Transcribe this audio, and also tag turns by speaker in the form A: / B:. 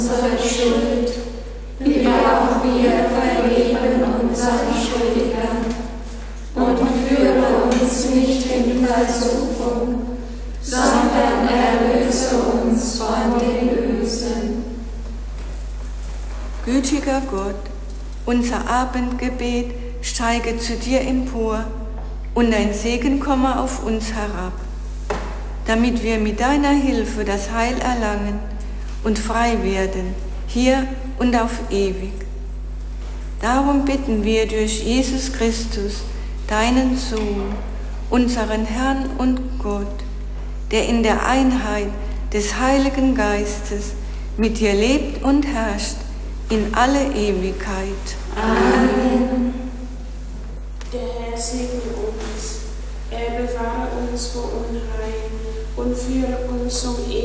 A: unsere Schuld, wie auch wir vergeben unseren Schuldigern. Und führe uns nicht in Versuchung, sondern erlöse uns von dem Bösen.
B: Gütiger Gott, unser Abendgebet steige zu dir empor und dein Segen komme auf uns herab, damit wir mit deiner Hilfe das Heil erlangen und frei werden, hier und auf ewig. Darum bitten wir durch Jesus Christus, deinen Sohn, unseren Herrn und Gott, der in der Einheit des Heiligen Geistes mit dir lebt und herrscht in alle Ewigkeit.
A: Amen.
C: Der Herr segne uns, er bewahre uns vor Unheil und führe uns zum